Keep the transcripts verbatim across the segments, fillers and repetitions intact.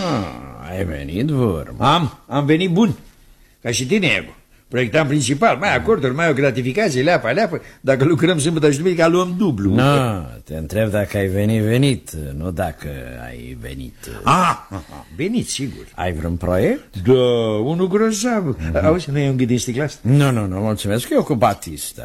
Ah, ai venit, vorba. Am, am venit bun. Ca și tine, Ego. Proiectam principal, mai acorduri, mai o gratificație, leapă, leapă. Dacă lucrăm sâmbătă și duminică, luăm dublu. No, te întreb dacă ai venit, venit, nu dacă ai venit. Ah, venit, sigur. Ai vreun proiect? Da, unul grozav. Mm-hmm. Auzi, nu e un ghid din sticla asta? Nu, nu, nu, mulțumesc, eu cu Batista.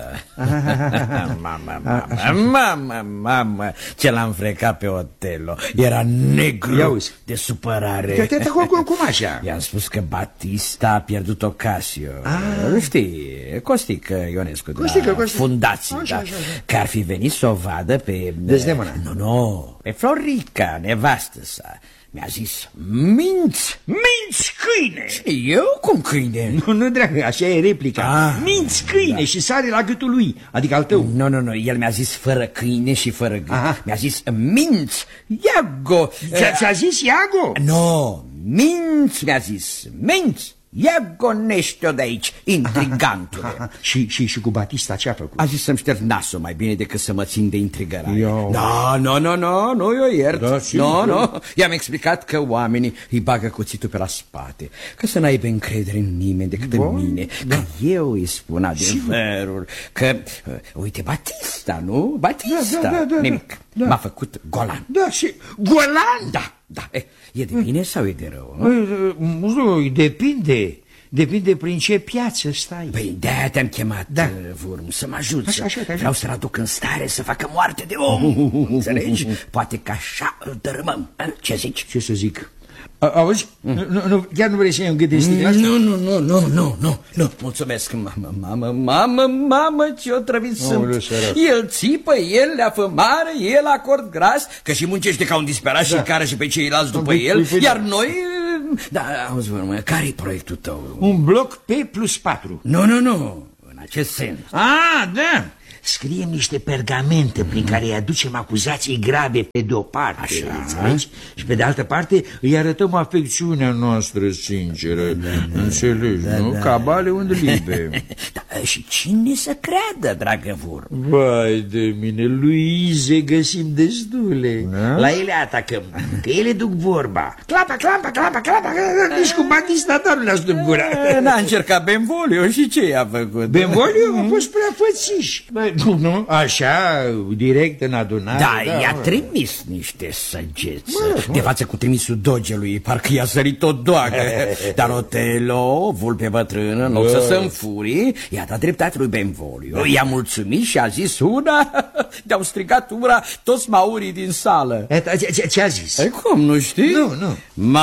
Mama, mama, mama, mama, ce l-am frecat pe Otello. Era negru de supărare. Cum așa? I-am spus că Batista a pierdut Ocasio. Nu știi, Costică Ionescu de Costică, la Costică. fundații, Așa, da, așa, așa. că ar fi venit să o vadă pe... Desdemona. Nu, nu, pe Florica, nevastă sa. Mi-a zis, minți, Minți, câine! eu cum câine? Nu, nu, dragă, așa e replica. Ah, Minți, câine, da. Și sare la gâtul lui, adică al tău. Nu, nu, nu, el mi-a zis fără câine și fără gât. Aha. Mi-a zis, minți, Iago. Ți-a zis Iago? Nu, minți, mi-a zis, minți. Ia gonește-o de aici, intrigantule. și, și, și cu Batista ce a făcut? A zis să-mi șterg nasul mai bine decât să mă țin de intrigărare. Eu... Da, nu, nu, nu, nu, eu iert. Da, Nu, nu, i-am explicat că oamenii îi bagă cuțitul pe la spate, că să n-aibă încredere în nimeni decât în mine, da. că eu îi spun adevărul, că, uh, uite, Batista, nu? Batista, Da, da, da, da, nimic. da. M-a făcut golan. Da, și golan? Da, da, e, e de bine sau e de rău? Nu știu, depinde. Depinde prin ce piață stai. Păi de-aia te-am chemat, Da. Vurm, să mă ajuți. Așa, așa, așa. Vreau să-l aduc în stare să facă moarte de om. Înțelegi? Poate că așa îl dărâmăm. Ce zici? Ce să zic? A, auzi? Nu, nu, chiar nu vrei să iei un gât de sticla asta? Nu, nu, nu, nu, nu, nu, nu, mulțumesc, mamă, mamă, mamă, mamă, ce otrăvit sunt. El țipă, el le afămară, el acord gras, că și muncește ca un disperat și cară și pe ceilalți după el, iar noi... Da, auzi, Vurm, care-i proiectul tău? Un bloc P plus patru. Nu, nu, nu, în acest sens. Ah, da. Scriem niște pergamente prin care îi aducem acuzații grave pe de-o parte, Așa. înțelegi? Și pe de altă parte îi arătăm afecțiunea noastră sinceră, înțelegi, nu? Cabale unde libe. Da, și cine să creadă, dragă Vurm? Vai de mine, Luize găsim destule. Da? La ele atacăm, că ele duc vorba. Clapa, clapa, clapa, clapa, nici cu Batista doar nu le-a stup gura. N-a încercat Benvolio și ce i-a făcut? Benvolio a fost prea fățiș. Nu, nu, așa, direct în adunare. Da, da i-a mă. trimis niște săgeți. De față cu trimisul dogelui, parcă i-a sărit o doagă. Dar Otello, vulpe bătrână, în loc să se înfurie, i-a dat dreptate lui Benvolio. I-a mulțumit și a zis una, de-au strigat ura toți maurii din sală. Ce-a zis? E cum, nu știi? Nu, nu.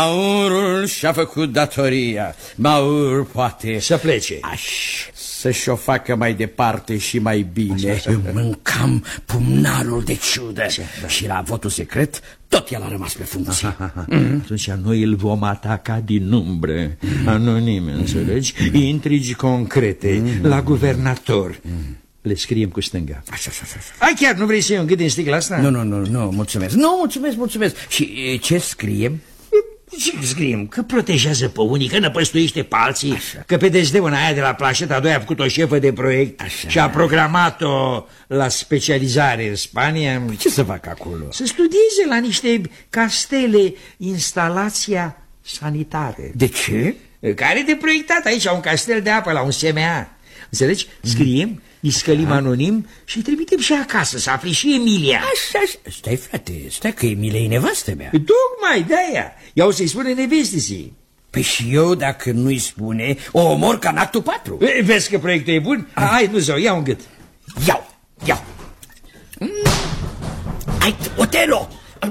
Maurul și-a făcut datoria. Maur poate să plece. Aș, să-și o facă mai departe și mai bine. Așa, așa. Mâncam pumnalul de ciudă. Așa, da. Și la votul secret tot el a rămas pe funcție. Aha, aha. Mm. Atunci noi îl vom ataca din umbră, mm. anonim, înțelegi? Mm. Intrigi concrete, mm. la guvernator. Mm. Le scriem cu stânga. Așa, așa, așa. Ai chiar nu vrei să iei un gât din sticla asta? Nu, nu, nu, nu, mulțumesc. Nu, mulțumesc, mulțumesc. Și ce scriem? Ce scriem? Că protejează pe unii, că năpăstuiește pe alții, așa. Că pe Desdemona aia de la Plașeta doi a făcut o șefă de proiect, așa. Și a programat-o la specializare în Spania. Ce să fac acolo? Să studieze la niște castele instalația sanitară. De ce? Care de proiectat aici, un castel de apă la un S M A. Înțelegi? Scriem, îi scălim da. anonim și îi trimitem și acasă, să afle și Emilia. Așa, așa. Stai, frate, stai că Emilia e nevastă mea. Tocmai de-aia. Iau să-i spune nevestisii. Păi și eu, dacă nu-i spune, o omor ca în actul patru. E, vezi că proiectul e bun? Ah. Hai, nu zău, ia un gât. Iau, iau. Hai, Otello!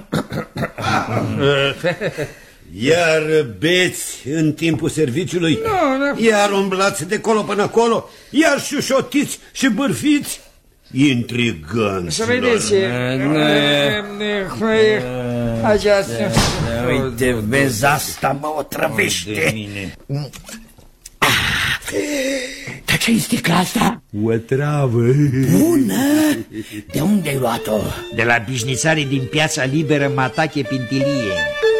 Iar beți în timpul serviciului, no, no. Iar umblați de colo până acolo, iar șușotiți și bârfiți. Intriganți. Să vedeți. Aceasta. Uite, vezi, asta mă otrăvește. Dar ce-i sticla asta? O travă. Bună! De unde ai luat-o? De la bișnițarii din Piața Liberă Matache Pintilie.